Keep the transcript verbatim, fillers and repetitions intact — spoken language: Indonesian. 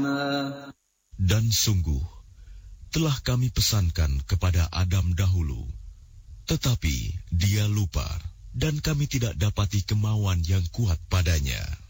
زعما Dan sungguh, telah kami pesankan kepada Adam dahulu, tetapi dia lupa, dan kami tidak dapati kemauan yang kuat padanya.